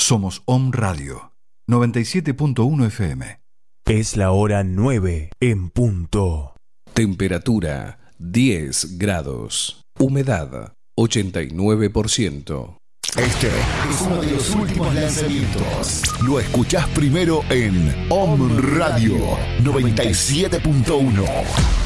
Somos Om Radio 97.1 FM. Es la hora 9 en punto. Temperatura 10 grados. Humedad 89%. Este es uno de los últimos lanzamientos. Lo escuchás primero en Om Radio 97.1.